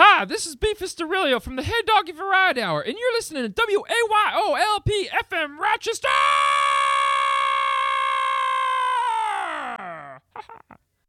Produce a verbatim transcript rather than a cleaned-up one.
Hi, this is Beefus Aurelio from the Head Doggy Variety Hour, and you're listening to W A Y O L P F M Rochester!